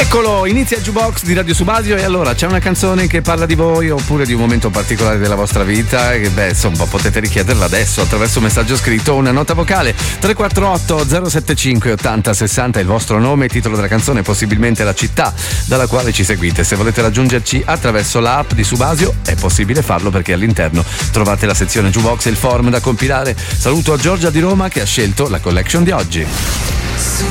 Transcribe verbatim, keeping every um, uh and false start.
Eccolo, inizia il Jukebox di Radio Subasio. E allora, c'è una canzone che parla di voi oppure di un momento particolare della vostra vita? Che beh, insomma, potete richiederla adesso attraverso un messaggio scritto o una nota vocale. Tre quattro otto zero sette cinque otto zero sei zero, il vostro nome, il titolo della canzone e possibilmente la città dalla quale ci seguite. Se volete raggiungerci attraverso l'app di Subasio è possibile farlo, perché all'interno trovate la sezione Jukebox e il form da compilare. Saluto a Giorgia di Roma che ha scelto la collection di oggi.